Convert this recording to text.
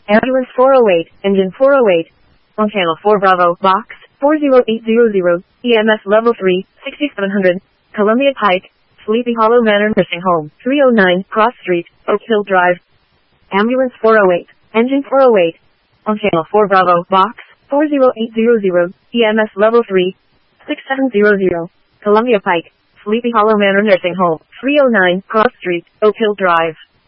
Ambulance 408, engine 408. On channel 4 Bravo, box 40800, EMS level 3, 6700, Columbia Pike, Sleepy Hollow Manor Nursing Home, 309 Cross Street, Oak Hill Drive. Ambulance 408, engine 408. On channel 4 Bravo, box 40800, EMS level 3, 6700, Columbia Pike, Sleepy Hollow Manor Nursing Home, 309 Cross Street, Oak Hill Drive.